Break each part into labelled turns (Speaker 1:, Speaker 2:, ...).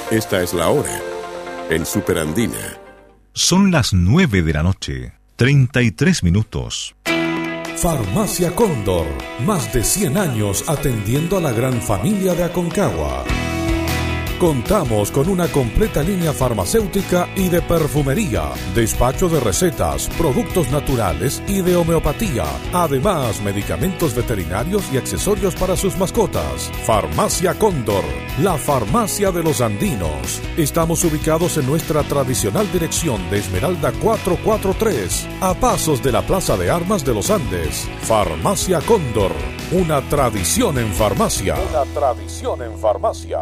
Speaker 1: Esta es la hora en Superandina.
Speaker 2: Son las 9 de la noche, 33 minutos.
Speaker 3: Farmacia Cóndor, más de 100 años atendiendo a la gran familia de Aconcagua. Contamos con una completa línea farmacéutica y de perfumería, despacho de recetas, productos naturales y de homeopatía. Además, medicamentos veterinarios y accesorios para sus mascotas. Farmacia Cóndor, la farmacia de los andinos. Estamos ubicados en nuestra tradicional dirección de Esmeralda 443, a pasos de la Plaza de Armas de los Andes. Farmacia Cóndor, una tradición en farmacia. Una tradición en farmacia.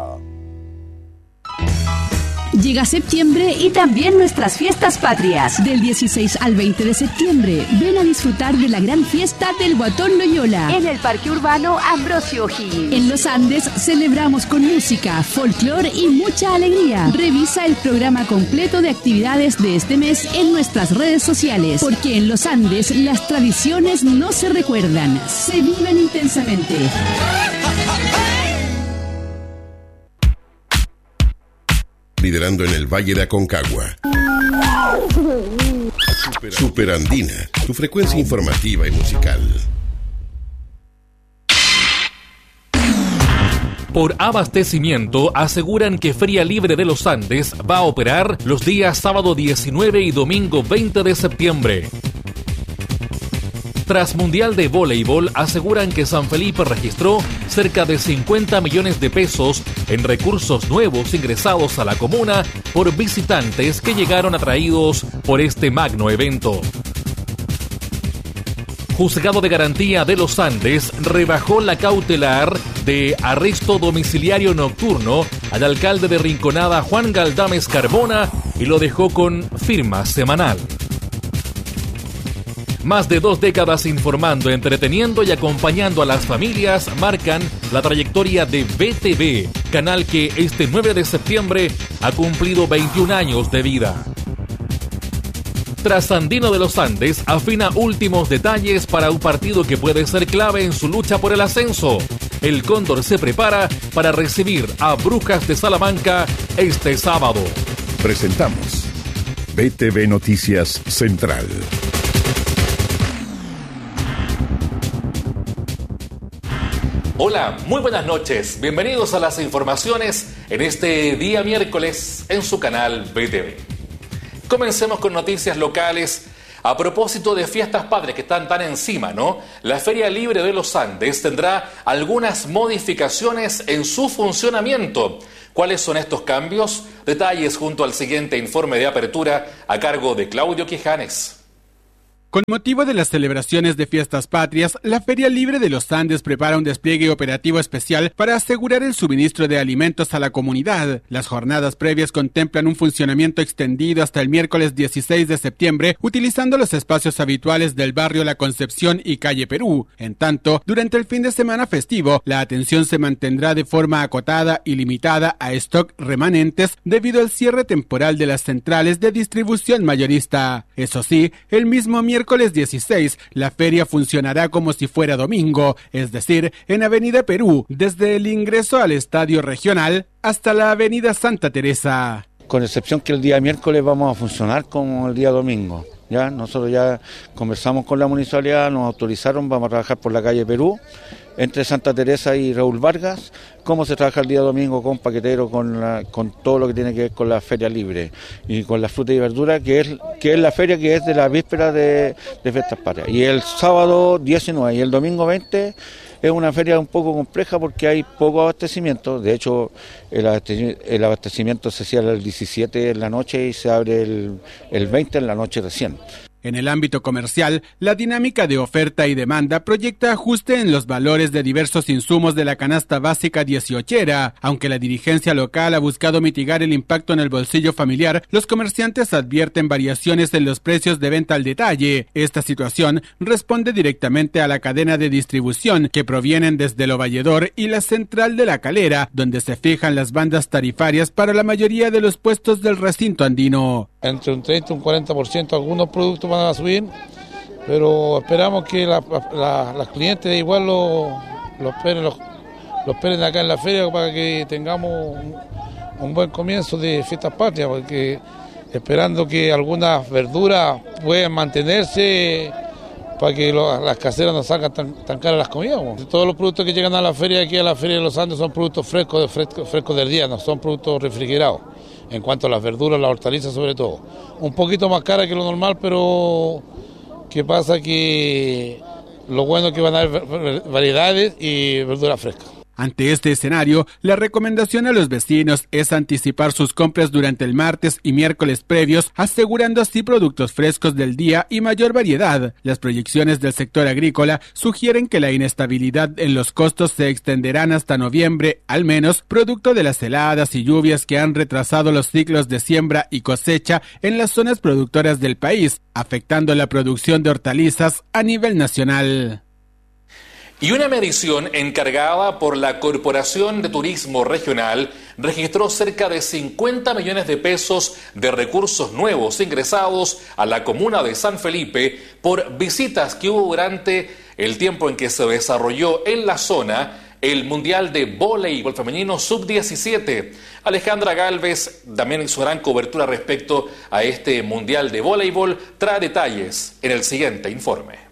Speaker 4: Llega septiembre y también nuestras fiestas patrias. Del 16 al 20 de septiembre, ven a disfrutar de la gran fiesta del Guatón Loyola en el Parque Urbano Ambrosio O'Higgins. En los Andes celebramos con música, folclore y mucha alegría. Revisa el programa completo de actividades de este mes en nuestras redes sociales, porque en los Andes las tradiciones no se recuerdan, se viven intensamente.
Speaker 1: Liderando en el Valle de Aconcagua. Superandina, tu frecuencia informativa y musical.
Speaker 5: Por abastecimiento, aseguran que Feria Libre de los Andes va a operar los días sábado 19 y domingo 20 de septiembre. Tras Mundial de Voleibol, aseguran que San Felipe registró cerca de 50 millones de pesos en recursos nuevos ingresados a la comuna por visitantes que llegaron atraídos por este magno evento. Juzgado de Garantía de los Andes rebajó la cautelar de arresto domiciliario nocturno al alcalde de Rinconada, Juan Galdames Carbona, y lo dejó con firma semanal. Más de 2 décadas informando, entreteniendo y acompañando a las familias marcan la trayectoria de BTV, canal que este 9 de septiembre ha cumplido 21 años de vida. Trasandino de los Andes afina últimos detalles para un partido que puede ser clave en su lucha por el ascenso. El Cóndor se prepara para recibir a Brujas de Salamanca este sábado.
Speaker 2: Presentamos BTV Noticias Central.
Speaker 5: Hola, muy buenas noches. Bienvenidos a las informaciones en este día miércoles en su canal BTV. Comencemos con noticias locales. A propósito de fiestas patrias que están tan encima, ¿no? La Feria Libre de los Andes tendrá algunas modificaciones en su funcionamiento. ¿Cuáles son estos cambios? Detalles junto al siguiente informe de apertura a cargo de Claudio Quijanes.
Speaker 6: Con motivo de las celebraciones de fiestas patrias, la Feria Libre de los Andes prepara un despliegue operativo especial para asegurar el suministro de alimentos a la comunidad. Las jornadas previas contemplan un funcionamiento extendido hasta el miércoles 16 de septiembre, utilizando los espacios habituales del barrio La Concepción y calle Perú. En tanto, durante el fin de semana festivo, la atención se mantendrá de forma acotada y limitada a stock remanentes debido al cierre temporal de las centrales de distribución mayorista. Eso sí, el mismo miércoles 16, la feria funcionará como si fuera domingo, es decir, en Avenida Perú, desde el ingreso al Estadio Regional hasta la Avenida Santa Teresa.
Speaker 7: Con excepción que el día miércoles vamos a funcionar como el día domingo. Ya nosotros ya conversamos con la municipalidad, nos autorizaron, vamos a trabajar por la calle Perú, entre Santa Teresa y Raúl Vargas, cómo se trabaja el día domingo con paquetero, con todo lo que tiene que ver con la feria libre y con la fruta y verdura, que es la feria que es de la víspera de fiestas patrias. Y el sábado 19 y el domingo 20 es una feria un poco compleja porque hay poco abastecimiento. De hecho, el abastecimiento se cierra el 17 en la noche y se abre el 20 en la noche recién.
Speaker 6: En el ámbito comercial, la dinámica de oferta y demanda proyecta ajuste en los valores de diversos insumos de la canasta básica 18era. Aunque la dirigencia local ha buscado mitigar el impacto en el bolsillo familiar, los comerciantes advierten variaciones en los precios de venta al detalle. Esta situación responde directamente a la cadena de distribución que provienen desde Lo Valledor y la central de La Calera, donde se fijan las bandas tarifarias para la mayoría de los puestos del recinto andino.
Speaker 8: Entre un 30 y un 40% algunos productos van a subir, pero esperamos que las clientes igual lo esperen acá en la feria para que tengamos un buen comienzo de fiestas patrias, porque esperando que algunas verduras puedan mantenerse para que las caseras no salgan tan caras las comidas. Todos los productos que llegan a la feria, aquí a la Feria de los Andes, son productos frescos del día, no son productos refrigerados. En cuanto a las verduras, las hortalizas sobre todo. Un poquito más cara que lo normal, pero ¿qué pasa? Que lo bueno es que van a haber variedades y verduras frescas.
Speaker 6: Ante este escenario, la recomendación a los vecinos es anticipar sus compras durante el martes y miércoles previos, asegurando así productos frescos del día y mayor variedad. Las proyecciones del sector agrícola sugieren que la inestabilidad en los costos se extenderán hasta noviembre, al menos, producto de las heladas y lluvias que han retrasado los ciclos de siembra y cosecha en las zonas productoras del país, afectando la producción de hortalizas a nivel nacional.
Speaker 5: Y una medición encargada por la Corporación de Turismo Regional registró cerca de 50 millones de pesos de recursos nuevos ingresados a la comuna de San Felipe por visitas que hubo durante el tiempo en que se desarrolló en la zona el Mundial de Voleibol Femenino Sub-17. Alejandra Galvez también hizo gran cobertura respecto a este Mundial de Voleibol. Trae detalles en el siguiente informe.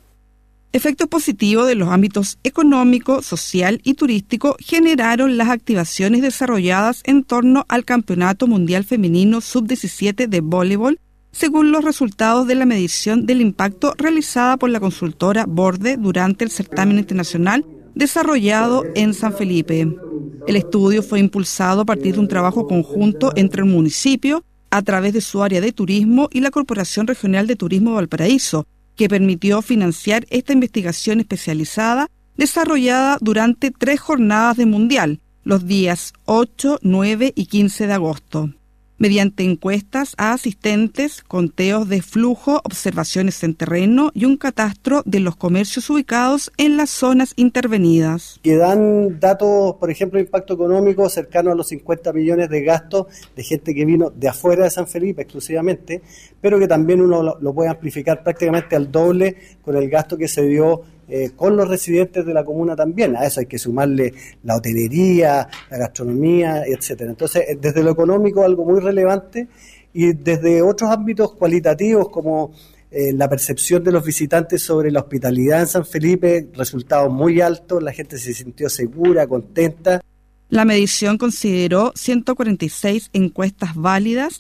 Speaker 9: Efectos positivos de los ámbitos económico, social y turístico generaron las activaciones desarrolladas en torno al Campeonato Mundial Femenino Sub-17 de voleibol, según los resultados de la medición del impacto realizada por la consultora Borde durante el certamen internacional desarrollado en San Felipe. El estudio fue impulsado a partir de un trabajo conjunto entre el municipio, a través de su área de turismo, y la Corporación Regional de Turismo de Valparaíso, que permitió financiar esta investigación especializada desarrollada durante 3 jornadas de mundial, los días 8, 9 y 15 de agosto. Mediante encuestas a asistentes, conteos de flujo, observaciones en terreno y un catastro de los comercios ubicados en las zonas intervenidas.
Speaker 10: Que dan datos, por ejemplo, de impacto económico cercano a los 50 millones de gastos de gente que vino de afuera de San Felipe exclusivamente, pero que también uno lo puede amplificar prácticamente al doble con el gasto que se dio con los residentes de la comuna también. A eso hay que sumarle la hotelería, la gastronomía, etcétera. Entonces, desde lo económico algo muy relevante, y desde otros ámbitos cualitativos como la percepción de los visitantes sobre la hospitalidad en San Felipe, resultados muy altos, la gente se sintió segura, contenta.
Speaker 9: La medición consideró 146 encuestas válidas,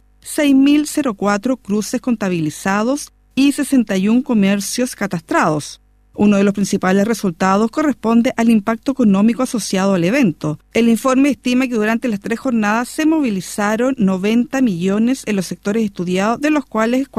Speaker 9: 6.004 cruces contabilizados y 61 comercios catastrados. Uno de los principales resultados corresponde al impacto económico asociado al evento. El informe estima que durante las 3 jornadas se movilizaron 90 millones en los sectores estudiados, de los cuales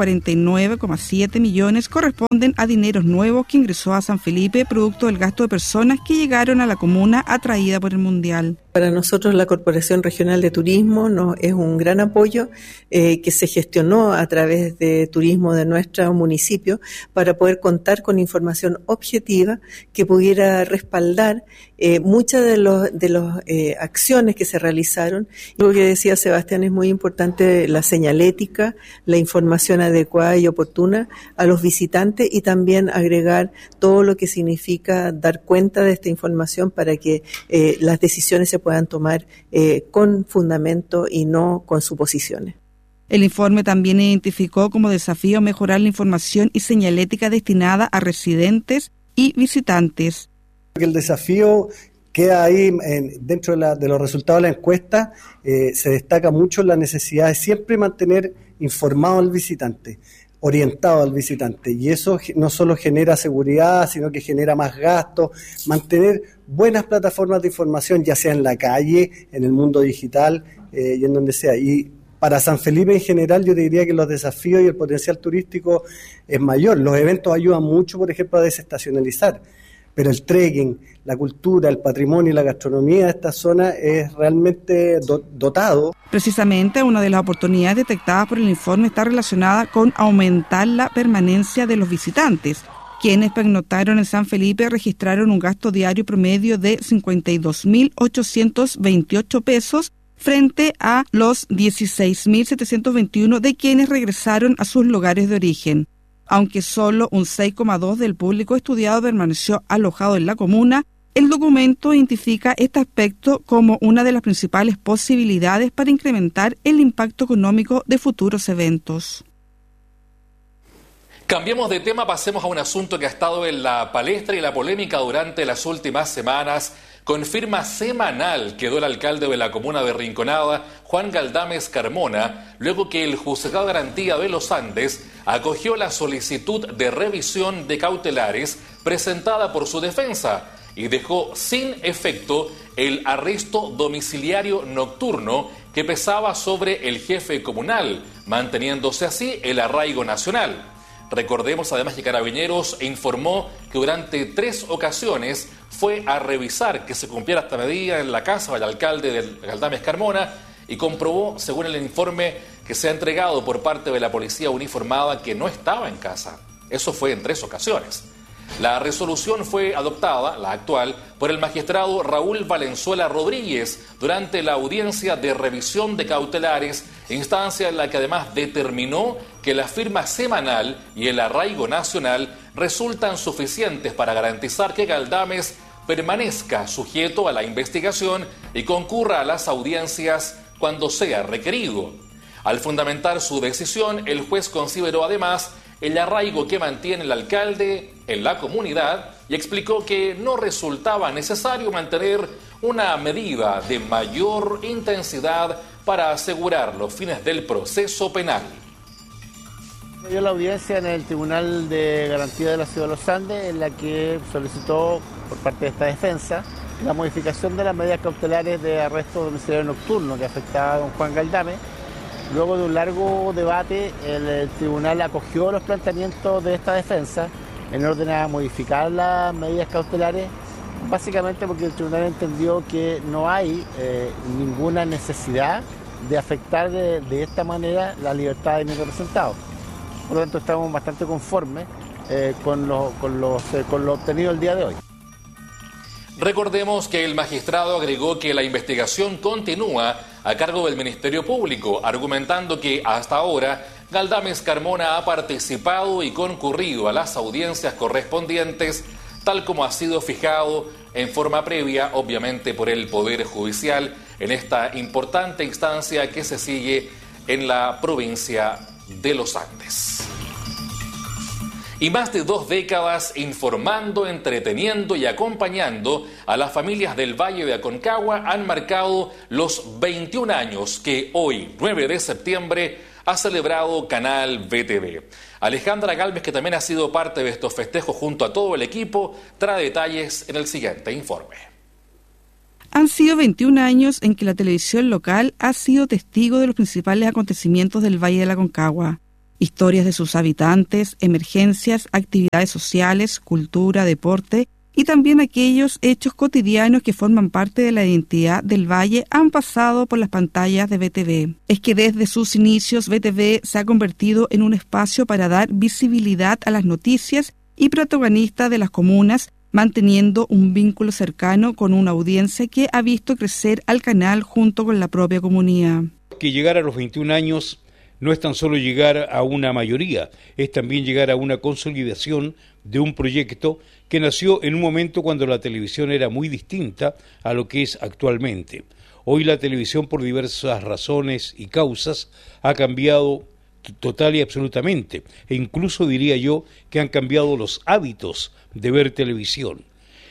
Speaker 9: 49,7 millones corresponden a dineros nuevos que ingresó a San Felipe producto del gasto de personas que llegaron a la comuna atraída por el Mundial.
Speaker 11: Para nosotros la Corporación Regional de Turismo es un gran apoyo que se gestionó a través de turismo de nuestro municipio para poder contar con información objetiva que pudiera respaldar muchas de las acciones que se realizaron. Lo que decía Sebastián es muy importante, la señalética, la información adecuada y oportuna a los visitantes, y también agregar todo lo que significa dar cuenta de esta información para que las decisiones se puedan tomar con fundamento y no con suposiciones.
Speaker 9: El informe también identificó como desafío mejorar la información y señalética destinada a residentes y visitantes.
Speaker 10: El desafío queda ahí dentro de los resultados de la encuesta. Se destaca mucho la necesidad de siempre mantener informado al visitante, orientado al visitante, y eso no solo genera seguridad, sino que genera más gastos. Mantener buenas plataformas de información, ya sea en la calle, en el mundo digital y en donde sea. Y para San Felipe en general yo diría que los desafíos y el potencial turístico es mayor. Los eventos ayudan mucho, por ejemplo, a desestacionalizar, pero el trekking, la cultura, el patrimonio y la gastronomía de esta zona es realmente dotado.
Speaker 9: Precisamente una de las oportunidades detectadas por el informe está relacionada con aumentar la permanencia de los visitantes. Quienes pernoctaron en San Felipe registraron un gasto diario promedio de 52.828 pesos frente a los 16.721 de quienes regresaron a sus lugares de origen. Aunque solo un 6,2% del público estudiado permaneció alojado en la comuna, El documento identifica este aspecto como una de las principales posibilidades para incrementar el impacto económico de futuros eventos.
Speaker 5: Cambiemos de tema, pasemos a un asunto que ha estado en la palestra y la polémica durante las últimas semanas. Con firma semanal quedó el alcalde de la comuna de Rinconada, Juan Galdames Carmona, luego que el Juzgado de Garantía de los Andes acogió la solicitud de revisión de cautelares presentada por su defensa y dejó sin efecto el arresto domiciliario nocturno que pesaba sobre el jefe comunal, manteniéndose así el arraigo nacional. Recordemos además que Carabineros informó que durante 3 ocasiones fue a revisar que se cumpliera esta medida en la casa del alcalde de Galdames Carmona y comprobó, según el informe que se ha entregado por parte de la policía uniformada, que no estaba en casa. Eso fue en 3 ocasiones. La resolución fue adoptada, la actual, por el magistrado Raúl Valenzuela Rodríguez durante la audiencia de revisión de cautelares, instancia en la que además determinó que la firma semanal y el arraigo nacional resultan suficientes para garantizar que Galdames permanezca sujeto a la investigación y concurra a las audiencias cuando sea requerido. Al fundamentar su decisión, el juez consideró además el arraigo que mantiene el alcalde en la comunidad y explicó que no resultaba necesario mantener una medida de mayor intensidad para asegurar los fines del proceso penal.
Speaker 12: Dio la audiencia en el Tribunal de Garantía de la Ciudad de los Andes, en la que solicitó por parte de esta defensa la modificación de las medidas cautelares de arresto domiciliario nocturno que afectaba a don Juan Galdames. Luego de un largo debate, el tribunal acogió los planteamientos de esta defensa en orden a modificar las medidas cautelares, básicamente porque el tribunal entendió que no hay ninguna necesidad de afectar de esta manera la libertad de mi representado. Por lo tanto, estamos bastante conformes con lo obtenido el día de hoy.
Speaker 5: Recordemos que el magistrado agregó que la investigación continúa a cargo del Ministerio Público, argumentando que hasta ahora Galdames Carmona ha participado y concurrido a las audiencias correspondientes, tal como ha sido fijado en forma previa, obviamente por el Poder Judicial, en esta importante instancia que se sigue en la provincia de los Andes. Y más de 2 décadas informando, entreteniendo y acompañando a las familias del Valle de Aconcagua han marcado los 21 años que hoy, 9 de septiembre, ha celebrado Canal BTV. Alejandra Galvez, que también ha sido parte de estos festejos junto a todo el equipo, trae detalles en el siguiente informe.
Speaker 9: Han sido 21 años en que la televisión local ha sido testigo de los principales acontecimientos del Valle de la Aconcagua. Historias de sus habitantes, emergencias, actividades sociales, cultura, deporte y también aquellos hechos cotidianos que forman parte de la identidad del Valle han pasado por las pantallas de BTV. Es que desde sus inicios BTV se ha convertido en un espacio para dar visibilidad a las noticias y protagonistas de las comunas, manteniendo un vínculo cercano con una audiencia que ha visto crecer al canal junto con la propia comunidad.
Speaker 13: Que llegar a los 21 años no es tan solo llegar a una mayoría, es también llegar a una consolidación de un proyecto que nació en un momento cuando la televisión era muy distinta a lo que es actualmente. Hoy la televisión, por diversas razones y causas, ha cambiado total y absolutamente, e incluso diría yo que han cambiado los hábitos de ver televisión.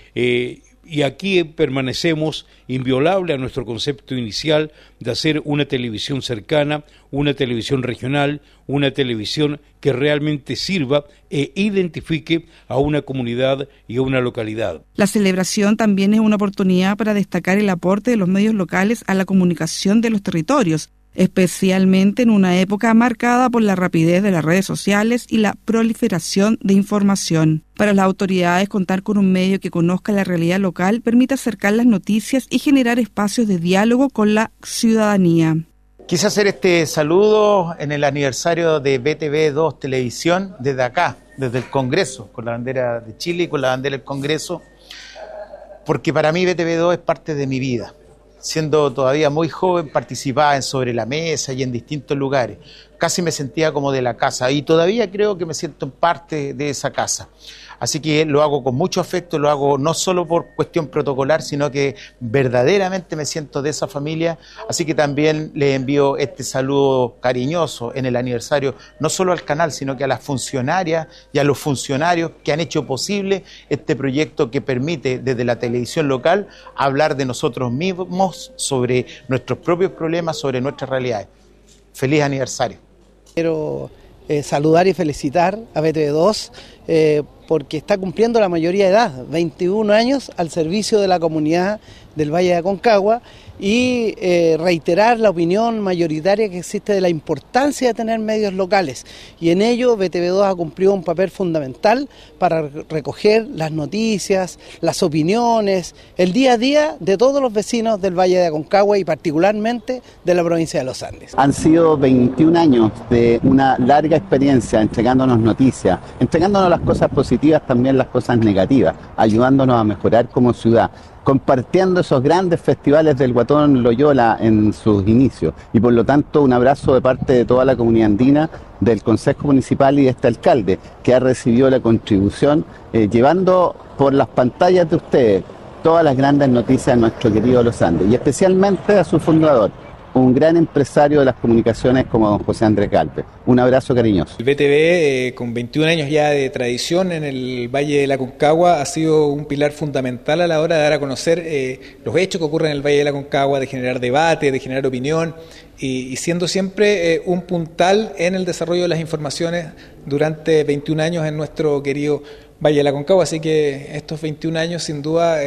Speaker 13: Y aquí permanecemos inviolable a nuestro concepto inicial de hacer una televisión cercana, una televisión regional, una televisión que realmente sirva e identifique a una comunidad y a una localidad.
Speaker 9: La celebración también es una oportunidad para destacar el aporte de los medios locales a la comunicación de los territorios, especialmente en una época marcada por la rapidez de las redes sociales y la proliferación de información. Para las autoridades, contar con un medio que conozca la realidad local permite acercar las noticias y generar espacios de diálogo con la ciudadanía.
Speaker 14: Quise hacer este saludo en el aniversario de BTV2 Televisión desde acá, desde el Congreso, con la bandera de Chile y con la bandera del Congreso, porque para mí BTV2 es parte de mi vida. Siendo todavía muy joven, participaba en Sobre la Mesa y en distintos lugares. Casi me sentía como de la casa y todavía creo que me siento en parte de esa casa. Así que lo hago con mucho afecto, lo hago no solo por cuestión protocolar, sino que verdaderamente me siento de esa familia. Así que también le envío este saludo cariñoso en el aniversario, no solo al canal, sino que a las funcionarias y a los funcionarios que han hecho posible este proyecto que permite desde la televisión local hablar de nosotros mismos, sobre nuestros propios problemas, sobre nuestras realidades. Feliz aniversario.
Speaker 15: Quiero saludar y felicitar a BTV2 porque está cumpliendo la mayoría de edad, 21 años al servicio de la comunidad del Valle de Aconcagua, y reiterar la opinión mayoritaria que existe de la importancia de tener medios locales, y en ello BTV2 ha cumplido un papel fundamental para recoger las noticias, las opiniones, el día a día de todos los vecinos del Valle de Aconcagua y particularmente de la provincia de Los Andes.
Speaker 16: Han sido 21 años de una larga experiencia entregándonos noticias, entregándonos las cosas positivas, también las cosas negativas, ayudándonos a mejorar como ciudad, compartiendo esos grandes festivales del Guatón Loyola en sus inicios, y por lo tanto un abrazo de parte de toda la comunidad andina, del Consejo Municipal y de este alcalde que ha recibido la contribución, llevando por las pantallas de ustedes todas las grandes noticias de nuestro querido Los Andes, y especialmente a su fundador, un gran empresario de las comunicaciones como don José Andrés Galvez. Un abrazo cariñoso.
Speaker 17: El BTV, con 21 años ya de tradición en el Valle de Aconcagua, ha sido un pilar fundamental a la hora de dar a conocer los hechos que ocurren en el Valle de Aconcagua, de generar debate, de generar opinión, y siendo siempre un puntal en el desarrollo de las informaciones durante 21 años en nuestro querido Valle de Aconcagua. Así que estos 21 años, sin duda,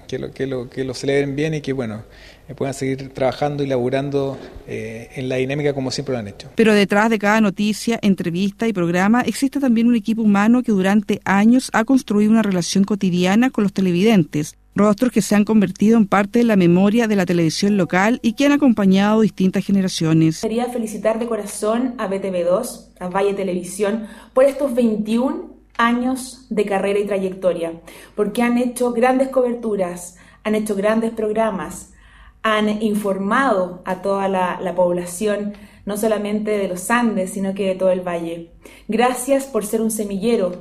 Speaker 17: que lo celebren bien y que, bueno, puedan seguir trabajando y laburando en la dinámica como siempre lo han hecho.
Speaker 9: Pero detrás de cada noticia, entrevista y programa existe también un equipo humano que durante años ha construido una relación cotidiana con los televidentes, rostros que se han convertido en parte de la memoria de la televisión local y que han acompañado distintas generaciones.
Speaker 18: Quería felicitar de corazón a BTV2, a Valle Televisión, por estos 21 años de carrera y trayectoria, porque han hecho grandes coberturas, han hecho grandes programas, han informado a toda la población, no solamente de los Andes, sino que de todo el valle. Gracias por ser un semillero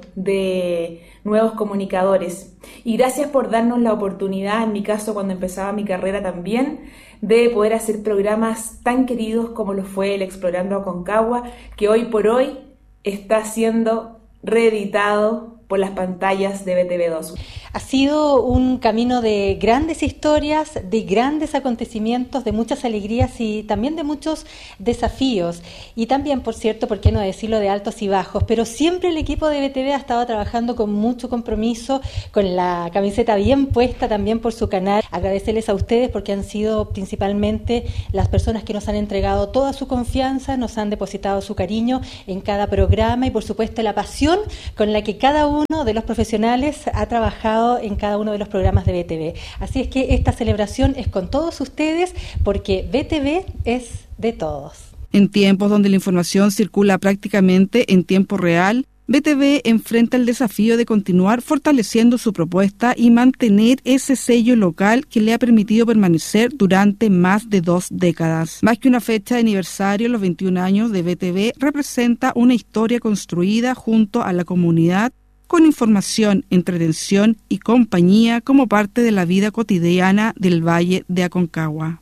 Speaker 18: de nuevos comunicadores, y gracias por darnos la oportunidad, en mi caso cuando empezaba mi carrera también, de poder hacer programas tan queridos como lo fue el Explorando Aconcagua, que hoy por hoy está siendo reeditado por las pantallas de BTV2.
Speaker 19: Ha sido un camino de grandes historias, de grandes acontecimientos, de muchas alegrías y también de muchos desafíos. Y también, por cierto, por qué no decirlo, de altos y bajos. Pero siempre el equipo de BTV ha estado trabajando con mucho compromiso, con la camiseta bien puesta también por su canal. Agradecerles a ustedes porque han sido principalmente las personas que nos han entregado toda su confianza, nos han depositado su cariño en cada programa y, por supuesto, la pasión con la que cada uno de los profesionales ha trabajado en cada uno de los programas de BTV. Así es que esta celebración es con todos ustedes porque BTV es de todos.
Speaker 9: En tiempos donde la información circula prácticamente en tiempo real, BTV enfrenta el desafío de continuar fortaleciendo su propuesta y mantener ese sello local que le ha permitido permanecer durante más de 2 décadas. Más que una fecha de aniversario, los 21 años de BTV representa una historia construida junto a la comunidad, con información, entretención y compañía como parte de la vida cotidiana del Valle de Aconcagua.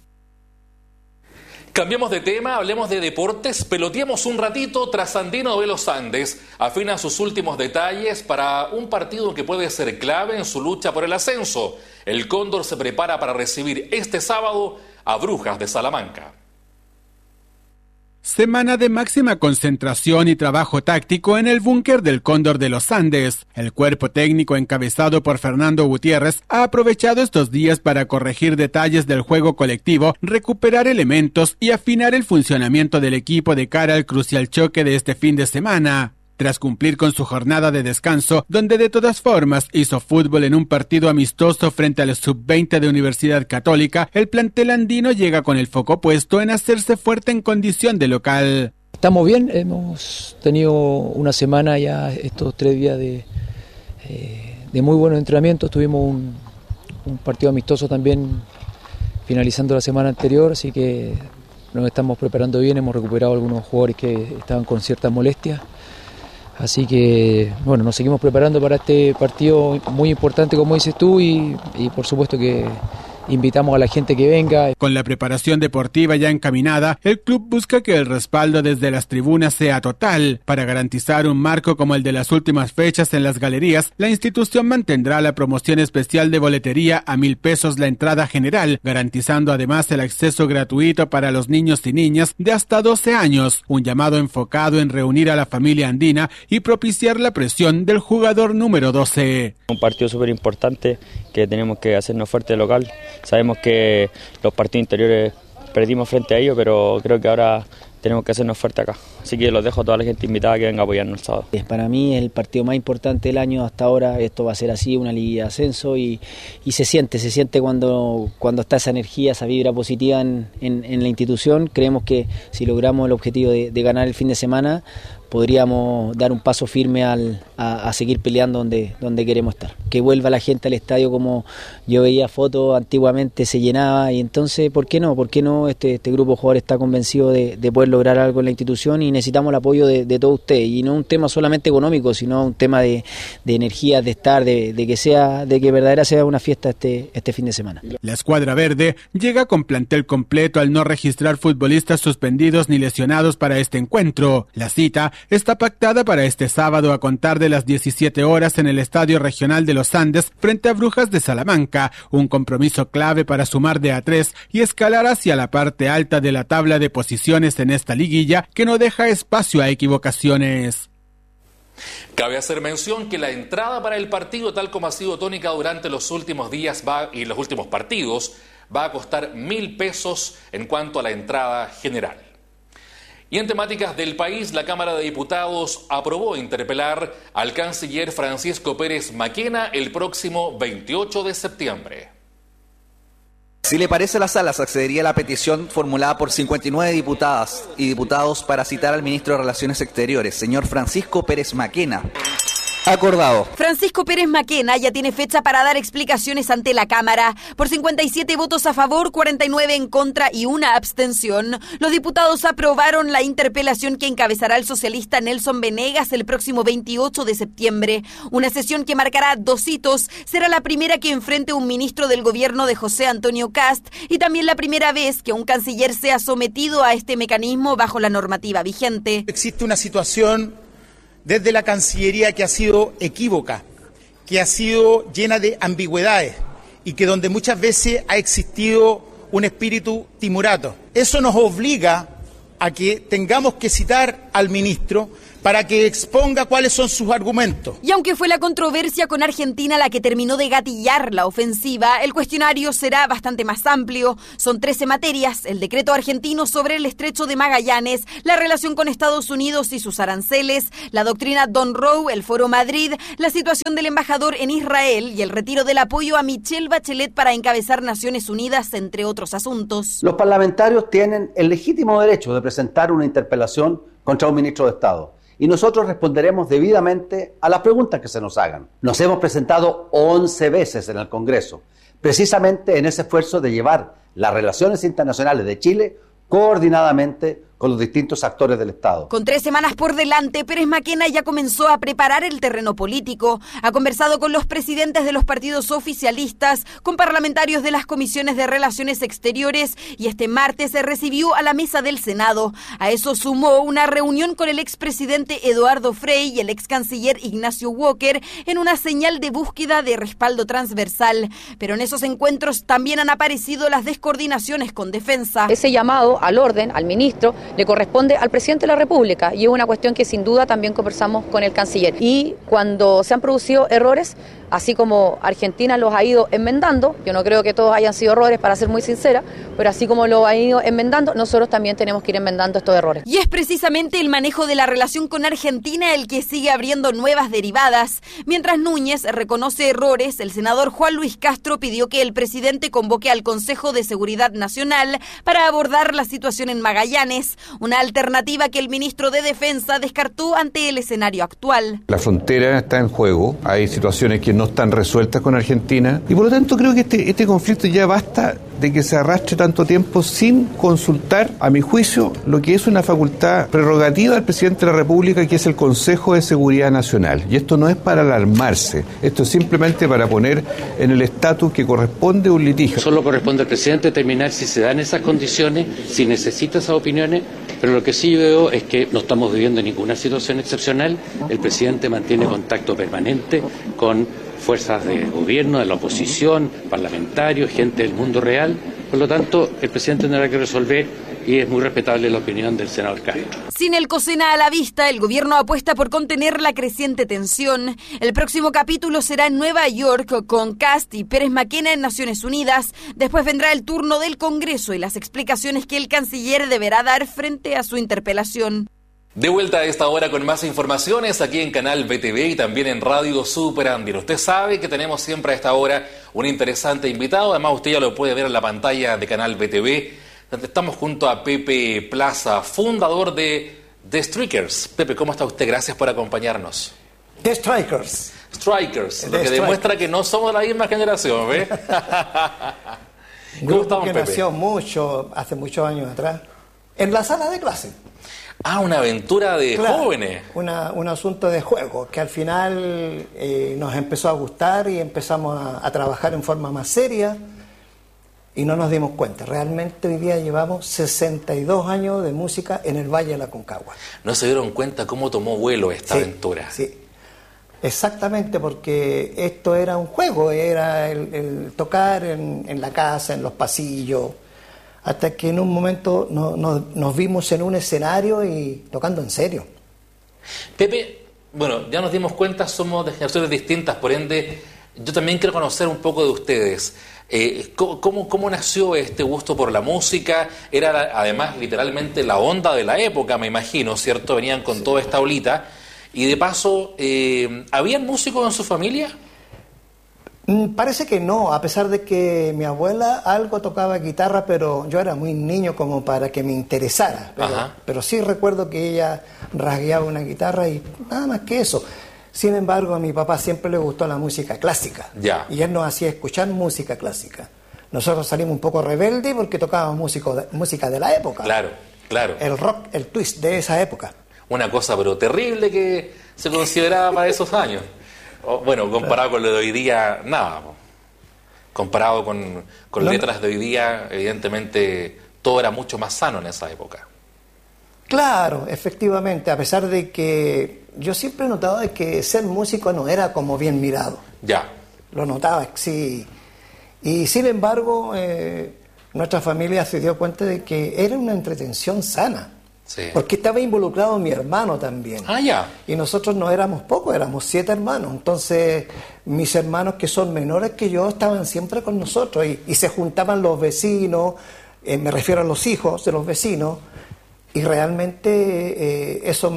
Speaker 5: Cambiemos de tema, hablemos de deportes, peloteemos un ratito. Trasandino de los Andes afina sus últimos detalles para un partido que puede ser clave en su lucha por el ascenso. El Cóndor se prepara para recibir este sábado a Brujas de Salamanca.
Speaker 6: Semana de máxima concentración y trabajo táctico en el búnker del Cóndor de los Andes. El cuerpo técnico encabezado por Fernando Gutiérrez ha aprovechado estos días para corregir detalles del juego colectivo, recuperar elementos y afinar el funcionamiento del equipo de cara al crucial choque de este fin de semana. Tras cumplir con su jornada de descanso, donde de todas formas hizo fútbol en un partido amistoso frente al Sub-20 de Universidad Católica, el plantel andino llega con el foco puesto en hacerse fuerte en condición de local.
Speaker 20: Estamos bien, hemos tenido una semana ya, estos 3 días de muy buenos entrenamientos. Tuvimos un partido amistoso también finalizando la semana anterior, así que nos estamos preparando bien, hemos recuperado algunos jugadores que estaban con ciertas molestias. Así que, bueno, nos seguimos preparando para este partido muy importante, como dices tú, y por supuesto que invitamos a la gente que venga.
Speaker 6: Con la preparación deportiva ya encaminada, el club busca que el respaldo desde las tribunas sea total. Para garantizar un marco como el de las últimas fechas en las galerías, la institución mantendrá la promoción especial de boletería a 1,000 pesos la entrada general, garantizando además el acceso gratuito para los niños y niñas de hasta 12 años, un llamado enfocado en reunir a la familia andina y propiciar la presión del jugador número 12.
Speaker 21: Un partido súper importante que tenemos que hacernos fuerte local. Sabemos que los partidos interiores perdimos frente a ellos, pero creo que ahora tenemos que hacernos fuerte acá. Así que los dejo a toda la gente invitada que venga a apoyarnos el sábado.
Speaker 22: Para mí es el partido más importante del año hasta ahora. Esto va a ser así, una liga de ascenso, y se siente cuando está esa energía, esa vibra positiva en la institución. Creemos que si logramos el objetivo de ganar el fin de semana, podríamos dar un paso firme a seguir peleando donde queremos estar. Que vuelva la gente al estadio, como yo veía fotos antiguamente, se llenaba, y entonces, ¿por qué no? ¿Por qué no? Este grupo de jugadores está convencido de poder lograr algo en la institución, y necesitamos el apoyo de todos ustedes, y no un tema solamente económico, sino un tema de energía, de estar, de que verdadera sea una fiesta este fin de semana.
Speaker 6: La escuadra verde llega con plantel completo al no registrar futbolistas suspendidos ni lesionados para este encuentro. La cita está pactada para este sábado a contar de las 17 horas en el Estadio Regional de los Andes frente a Brujas de Salamanca, un compromiso clave para sumar de a 3 y escalar hacia la parte alta de la tabla de posiciones en esta liguilla que no deja espacio a equivocaciones.
Speaker 5: Cabe hacer mención que la entrada para el partido, tal como ha sido tónica durante los últimos días y los últimos partidos, va a costar 1,000 pesos en cuanto a la entrada general. Y en temáticas del país, la Cámara de Diputados aprobó interpelar al canciller Francisco Pérez Maquena el próximo 28 de septiembre.
Speaker 23: Si le parece, la sala accedería a la petición formulada por 59 diputadas y diputados para citar al ministro de Relaciones Exteriores, señor Francisco Pérez Maquena. Acordado.
Speaker 24: Francisco Pérez Maquena ya tiene fecha para dar explicaciones ante la Cámara. Por 57 votos a favor, 49 en contra y una abstención, los diputados aprobaron la interpelación que encabezará el socialista Nelson Venegas el próximo 28 de septiembre. Una sesión que marcará 2 hitos. Será la primera que enfrente un ministro del gobierno de José Antonio Kast, y también la primera vez que un canciller sea sometido a este mecanismo bajo la normativa vigente.
Speaker 14: Existe una situación desde la Cancillería que ha sido equívoca, que ha sido llena de ambigüedades y que donde muchas veces ha existido un espíritu timorato. Eso nos obliga a que tengamos que citar al ministro para que exponga cuáles son sus argumentos.
Speaker 24: Y aunque fue la controversia con Argentina la que terminó de gatillar la ofensiva, el cuestionario será bastante más amplio. Son 13 materias: el decreto argentino sobre el estrecho de Magallanes, la relación con Estados Unidos y sus aranceles, la doctrina Don Rowe, el Foro Madrid, la situación del embajador en Israel y el retiro del apoyo a Michelle Bachelet para encabezar Naciones Unidas, entre otros asuntos.
Speaker 25: Los parlamentarios tienen el legítimo derecho de presentar una interpelación contra un ministro de Estado, y nosotros responderemos debidamente a las preguntas que se nos hagan. Nos hemos presentado 11 veces en el Congreso, precisamente en ese esfuerzo de llevar las relaciones internacionales de Chile coordinadamente con los distintos actores del Estado.
Speaker 24: Con 3 semanas por delante, Pérez Maquena ya comenzó a preparar el terreno político. Ha conversado con los presidentes de los partidos oficialistas, con parlamentarios de las comisiones de Relaciones Exteriores, y este martes se recibió a la mesa del Senado. A eso sumó una reunión con el expresidente Eduardo Frei y el ex canciller Ignacio Walker en una señal de búsqueda de respaldo transversal. Pero en esos encuentros también han aparecido las descoordinaciones con defensa.
Speaker 26: Ese llamado al orden, al ministro, le corresponde al presidente de la República, y es una cuestión que sin duda también conversamos con el canciller. Y cuando se han producido errores, así como Argentina los ha ido enmendando, yo no creo que todos hayan sido errores, para ser muy sincera, pero así como lo ha ido enmendando, nosotros también tenemos que ir enmendando estos errores.
Speaker 24: Y es precisamente el manejo de la relación con Argentina el que sigue abriendo nuevas derivadas. Mientras Núñez reconoce errores, el senador Juan Luis Castro pidió que el presidente convoque al Consejo de Seguridad Nacional para abordar la situación en Magallanes, una alternativa que el ministro de Defensa descartó ante el escenario actual.
Speaker 27: La frontera está en juego, hay situaciones que no
Speaker 1: no están resueltas con Argentina, y por lo tanto creo que este conflicto ya basta de que se arrastre tanto tiempo sin consultar, a mi juicio, lo que es una facultad prerrogativa del presidente de la República, que es el Consejo de Seguridad Nacional. Y esto no es para alarmarse, esto es simplemente para poner en el estatus que corresponde un litigio.
Speaker 2: Solo corresponde al presidente determinar si se dan esas condiciones, si necesita esas opiniones, pero lo que sí veo es que no estamos viviendo ninguna situación excepcional. El presidente mantiene contacto permanente con fuerzas de gobierno, de la oposición, parlamentarios, gente del mundo real. Por lo tanto, el presidente tendrá que resolver, y es muy respetable la opinión del senador Castro.
Speaker 24: Sin el COSENA a la vista, el gobierno apuesta por contener la creciente tensión. El próximo capítulo será en Nueva York, con Kast y Pérez Maquena en Naciones Unidas. Después vendrá el turno del Congreso y las explicaciones que el canciller deberá dar frente a su interpelación.
Speaker 5: De vuelta a esta hora con más informaciones aquí en Canal BTV y también en Radio Super Andino. Usted sabe que tenemos siempre a esta hora un interesante invitado. Además, usted ya lo puede ver en la pantalla de Canal BTV. Estamos junto a Pepe Plaza, fundador de The Strikers. Pepe, ¿cómo está usted? Gracias por acompañarnos.
Speaker 3: The Strikers.
Speaker 5: Strikers, lo que demuestra que no somos de la misma generación, ¿ve?
Speaker 3: ¿Cómo estamos, Pepe? Nació hace muchos años atrás, en la sala de clase.
Speaker 5: Ah, una aventura de jóvenes.
Speaker 3: Un asunto de juego que al final nos empezó a gustar y empezamos a trabajar en forma más seria y no nos dimos cuenta. Realmente hoy día llevamos 62 años de música en el Valle de la Aconcagua.
Speaker 5: ¿No se dieron cuenta cómo tomó vuelo esta aventura?
Speaker 3: Sí, exactamente, porque esto era un juego, era el tocar en la casa, en los pasillos, hasta que en un momento nos vimos en un escenario y tocando en serio.
Speaker 5: Pepe, bueno, ya nos dimos cuenta, somos de generaciones distintas, por ende, yo también quiero conocer un poco de ustedes. ¿Cómo nació este gusto por la música? Era además literalmente la onda de la época, me imagino, ¿cierto? Venían con toda esta olita. Y de paso, ¿habían músicos en su familia?
Speaker 3: Parece que no, a pesar de que mi abuela algo tocaba guitarra, pero yo era muy niño como para que me interesara. Pero sí recuerdo que ella rasgueaba una guitarra y nada más que eso. Sin embargo, a mi papá siempre le gustó la música clásica.
Speaker 5: Ya.
Speaker 3: Y él nos hacía escuchar música clásica. Nosotros salimos un poco rebeldes porque tocábamos música de la época.
Speaker 5: Claro, claro.
Speaker 3: El rock, el twist de esa época.
Speaker 5: Una cosa pero terrible que se consideraba para esos años. Bueno, comparado con lo de hoy día, nada. Comparado con letras de hoy día, evidentemente todo era mucho más sano en esa época.
Speaker 3: Claro, efectivamente, a pesar de que yo siempre he notado de que ser músico no era como bien mirado.
Speaker 5: Ya.
Speaker 3: Lo notaba, sí. Y sin embargo, nuestra familia se dio cuenta de que era una entretención sana.
Speaker 5: Sí.
Speaker 3: Porque estaba involucrado mi hermano también.
Speaker 5: Ah, ya.
Speaker 3: Y nosotros no éramos pocos, éramos 7 hermanos. Entonces, mis hermanos que son menores que yo estaban siempre con nosotros. Y se juntaban los vecinos, me refiero a los hijos de los vecinos. Y realmente eso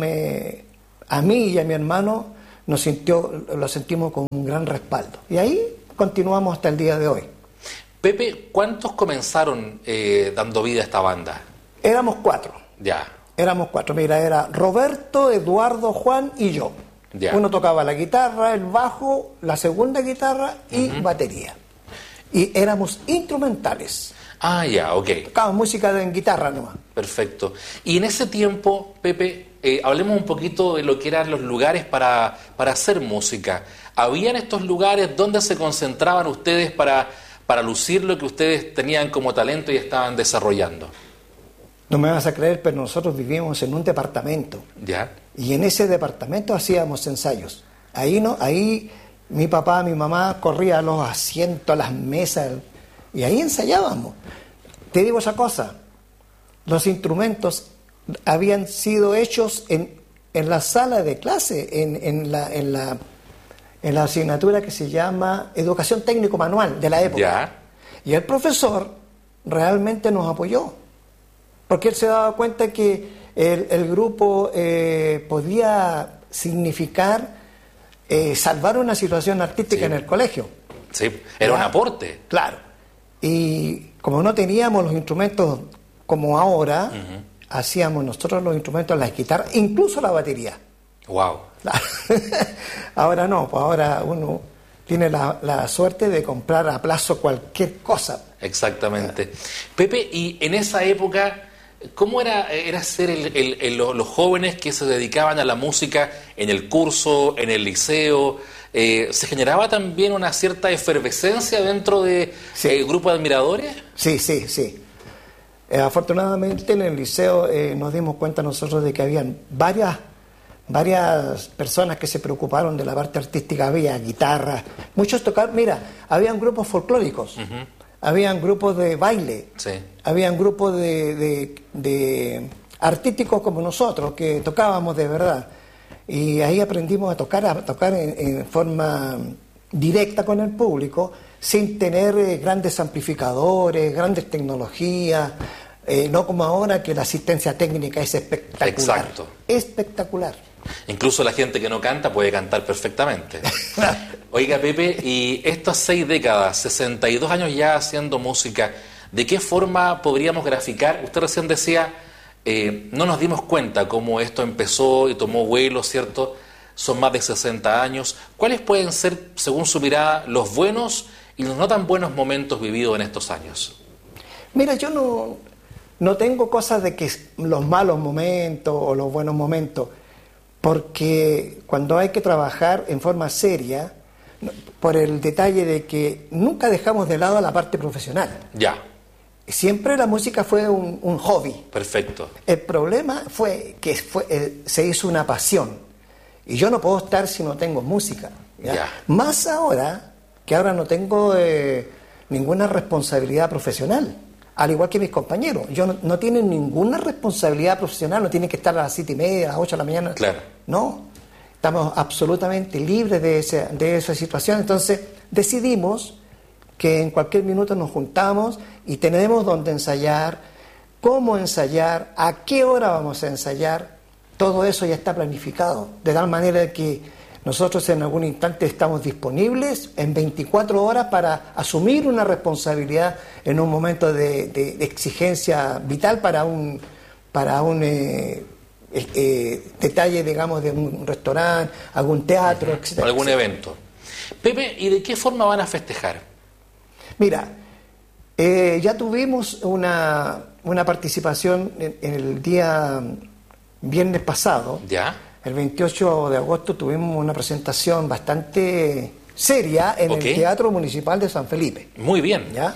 Speaker 3: a mí y a mi hermano lo sentimos con un gran respaldo. Y ahí continuamos hasta el día de hoy.
Speaker 5: Pepe, ¿cuántos comenzaron dando vida a esta banda?
Speaker 3: Éramos 4.
Speaker 5: Ya.
Speaker 3: Éramos 4. Mira, era Roberto, Eduardo, Juan y yo.
Speaker 5: Ya.
Speaker 3: Uno tocaba la guitarra, el bajo, la segunda guitarra y batería. Y éramos instrumentales.
Speaker 5: Ah, ya, ok.
Speaker 3: Tocábamos música en guitarra nomás.
Speaker 5: Perfecto. Y en ese tiempo, Pepe, hablemos un poquito de lo que eran los lugares para hacer música. ¿Habían estos lugares donde se concentraban ustedes para lucir lo que ustedes tenían como talento y estaban desarrollando?
Speaker 3: No me vas a creer, pero nosotros vivíamos en un departamento.
Speaker 5: Ya.
Speaker 3: Y en ese departamento hacíamos ensayos. Ahí mi papá, mi mamá corría a los asientos, a las mesas, y ahí ensayábamos. Te digo esa cosa, los instrumentos habían sido hechos en la sala de clase, en la asignatura que se llama Educación Técnico Manual de la época.
Speaker 5: Ya.
Speaker 3: Y el profesor realmente nos apoyó, porque él se daba cuenta que el grupo podía significar salvar una situación artística en el colegio.
Speaker 5: Sí, era un aporte.
Speaker 3: Claro. Y como no teníamos los instrumentos como ahora, hacíamos nosotros los instrumentos, las guitarras, incluso la batería.
Speaker 5: Wow.
Speaker 3: Ahora no, pues ahora uno tiene la suerte de comprar a plazo cualquier cosa.
Speaker 5: Exactamente. Pepe, y en esa época, ¿cómo era ser los jóvenes que se dedicaban a la música en el curso, en el liceo? ¿Se generaba también una cierta efervescencia dentro del grupo de admiradores?
Speaker 3: Sí. Afortunadamente en el liceo nos dimos cuenta nosotros de que habían varias personas que se preocuparon de la parte artística. Había guitarras, muchos tocaban, habían grupos folclóricos, habían grupos de baile, habían grupos de artísticos como nosotros, que tocábamos de verdad. Y ahí aprendimos a tocar en forma directa con el público, sin tener grandes amplificadores, grandes tecnologías, no como ahora que la asistencia técnica es espectacular.
Speaker 5: Exacto.
Speaker 3: Espectacular.
Speaker 5: Incluso la gente que no canta puede cantar perfectamente. Oiga, Pepe, y estas 6 décadas, 62 años ya haciendo música, ¿de qué forma podríamos graficar? Usted recién decía, no nos dimos cuenta cómo esto empezó y tomó vuelo, ¿cierto? Son más de 60 años. ¿Cuáles pueden ser, según su mirada, los buenos y los no tan buenos momentos vividos en estos años?
Speaker 3: Mira, yo no tengo cosas de que los malos momentos o los buenos momentos, porque cuando hay que trabajar en forma seria, por el detalle de que nunca dejamos de lado la parte profesional.
Speaker 5: Ya.
Speaker 3: Siempre la música fue un hobby.
Speaker 5: Perfecto.
Speaker 3: El problema fue que se hizo una pasión. Y yo no puedo estar si no tengo música. ¿Ya? Más ahora, que ahora no tengo ninguna responsabilidad profesional. Al igual que mis compañeros. No tienen ninguna responsabilidad profesional, no tienen que estar a las 7:30, a las 8 de la mañana.
Speaker 5: Claro.
Speaker 3: No. Estamos absolutamente libres de esa situación. Entonces, decidimos que en cualquier minuto nos juntamos y tenemos donde ensayar, cómo ensayar, a qué hora vamos a ensayar. Todo eso ya está planificado, de tal manera que nosotros en algún instante estamos disponibles en 24 horas para asumir una responsabilidad en un momento de exigencia vital para un detalle, digamos, de un restaurante, algún teatro, etc.
Speaker 5: Algún evento. Pepe, ¿y de qué forma van a festejar?
Speaker 3: Mira, ya tuvimos una participación en el día viernes pasado.
Speaker 5: ¿Ya?
Speaker 3: El 28 de agosto tuvimos una presentación bastante seria en el Teatro Municipal de San Felipe.
Speaker 5: Muy bien.
Speaker 3: ¿Ya?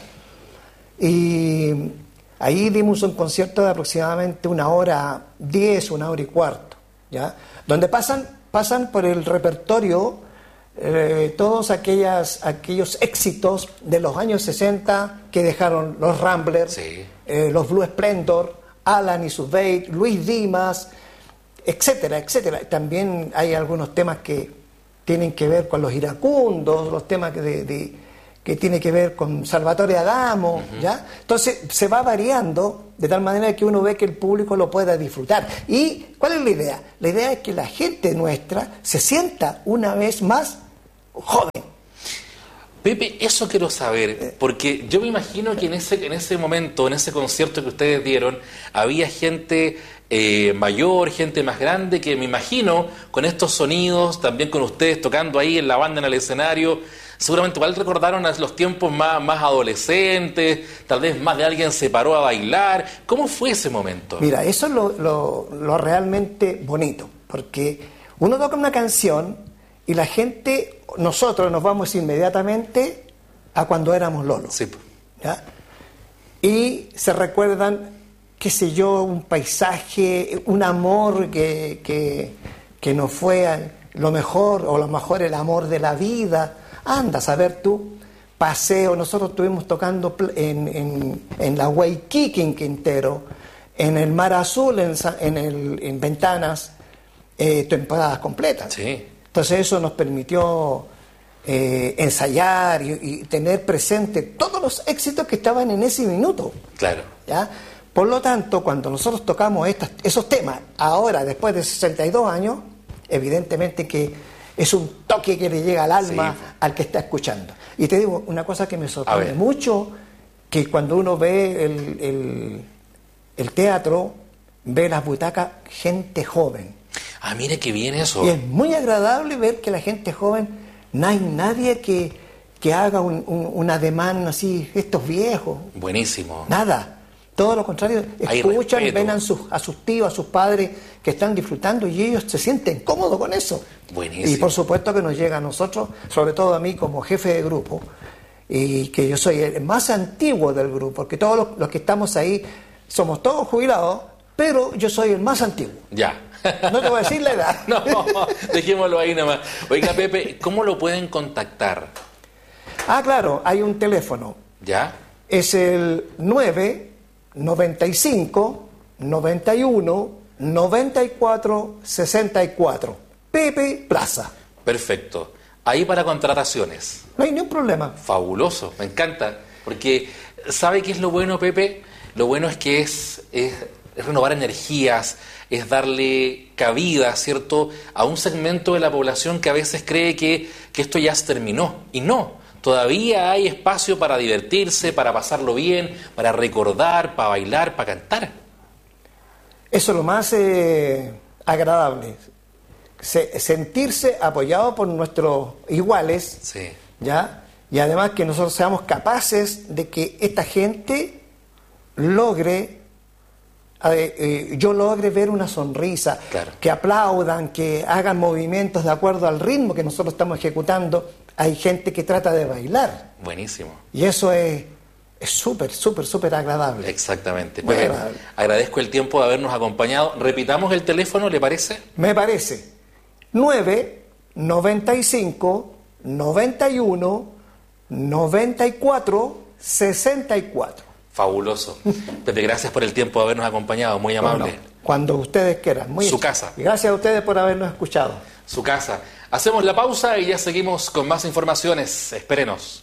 Speaker 3: Y ahí dimos un concierto de aproximadamente 1:10, 1:15, ¿ya? Donde pasan por el repertorio todos aquellos éxitos de los años 60 que dejaron los Ramblers, los Blue Splendor, Alan y sus Bates, Luis Dimas, etcétera, etcétera. También hay algunos temas que tienen que ver con los iracundos, los temas que tienen que ver con Salvatore Adamo, ¿ya? Entonces se va variando de tal manera que uno ve que el público lo pueda disfrutar. ¿Y cuál es la idea? La idea es que la gente nuestra se sienta una vez más joven.
Speaker 5: Pepe, eso quiero saber, porque yo me imagino que en ese momento, en ese concierto que ustedes dieron, había gente mayor, gente más grande, que me imagino con estos sonidos, también con ustedes tocando ahí en la banda en el escenario, seguramente igual recordaron los tiempos más adolescentes, tal vez más de alguien se paró a bailar. ¿Cómo fue ese momento?
Speaker 3: Mira, eso es lo realmente bonito, porque uno toca una canción y la gente, nosotros nos vamos inmediatamente a cuando éramos lolos.
Speaker 5: Sí.
Speaker 3: ¿Ya? Y se recuerdan, qué sé yo, un paisaje, un amor que nos fue lo mejor, o lo mejor el amor de la vida. Anda a saber tú, paseo. Nosotros estuvimos tocando en la Waikiki en Quintero, en el Mar Azul, en Ventanas, temporadas completas.
Speaker 5: Sí.
Speaker 3: Entonces eso nos permitió ensayar y tener presente todos los éxitos que estaban en ese minuto.
Speaker 5: Claro.
Speaker 3: ¿Ya? Por lo tanto, cuando nosotros tocamos esos temas, ahora, después de 62 años, evidentemente que es un toque que le llega al alma al que está escuchando. Y te digo una cosa que me sorprende mucho, que cuando uno ve el teatro, ve las butacas, gente joven.
Speaker 5: Ah, mire qué bien eso.
Speaker 3: Y es muy agradable ver que la gente joven No hay nadie que haga un ademán así, estos viejos.
Speaker 5: Buenísimo.
Speaker 3: Nada. Todo lo contrario,
Speaker 5: Hay
Speaker 3: escuchan,
Speaker 5: respeto.
Speaker 3: ven a sus tíos, a sus padres que están disfrutando y ellos se sienten cómodos con eso.
Speaker 5: Buenísimo.
Speaker 3: Y por supuesto que nos llega a nosotros, sobre todo a mí como jefe de grupo, y que yo soy el más antiguo del grupo, porque todos los que estamos ahí somos todos jubilados, pero yo soy el más antiguo.
Speaker 5: Ya.
Speaker 3: No te voy a decir la edad.
Speaker 5: No, dejémoslo ahí nomás. Oiga, Pepe, ¿cómo lo pueden contactar?
Speaker 3: Ah, claro, hay un teléfono.
Speaker 5: ¿Ya?
Speaker 3: Es el 995 91 94 64. Pepe Plaza.
Speaker 5: Perfecto. Ahí para contrataciones.
Speaker 3: No hay ningún problema.
Speaker 5: Fabuloso, me encanta. Porque, ¿sabe qué es lo bueno, Pepe? Lo bueno es que es renovar energías, es darle cabida, ¿cierto?, a un segmento de la población que a veces cree que esto ya se terminó. Y no, todavía hay espacio para divertirse, para pasarlo bien, para recordar, para bailar, para cantar.
Speaker 3: Eso es lo más agradable. Sentirse apoyado por nuestros iguales,
Speaker 5: sí,
Speaker 3: ¿ya? Y además que nosotros seamos capaces de que esta gente logre, yo logre ver una sonrisa,
Speaker 5: claro,
Speaker 3: que aplaudan, que hagan movimientos de acuerdo al ritmo que nosotros estamos ejecutando. Hay gente que trata de bailar.
Speaker 5: Buenísimo.
Speaker 3: Y eso es súper, súper, súper agradable.
Speaker 5: Exactamente.
Speaker 3: Muy
Speaker 5: Pepe,
Speaker 3: agradable.
Speaker 5: agradezco el tiempo de habernos acompañado. Repitamos el teléfono, ¿le parece?
Speaker 3: Me parece. 995 91 94 64.
Speaker 5: Fabuloso. Pepe, gracias por el tiempo de habernos acompañado, muy amable.
Speaker 3: Bueno, cuando ustedes quieran.
Speaker 5: Su casa.
Speaker 3: Y gracias a ustedes por habernos escuchado.
Speaker 5: Su casa. Hacemos la pausa y ya seguimos con más informaciones. Espérenos.